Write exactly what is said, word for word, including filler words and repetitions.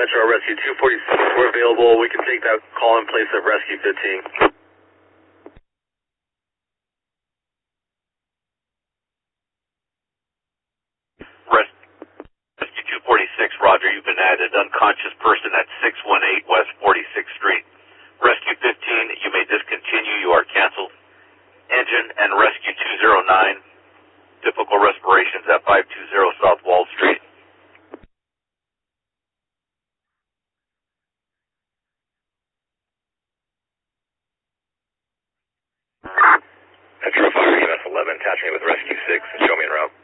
Metro Rescue two forty-six. We're available. We can take that call in place of Rescue fifteen. Rescue two forty-six, Roger, you've been added. Unconscious person at six one eight West forty-sixth Street. Rescue fifteen, you may discontinue. You are canceled. Engine and Rescue two oh nine, typical respirations at five two zero South Wall Street. Metro Fire E M S eleven, attach me with Rescue six and show me en route.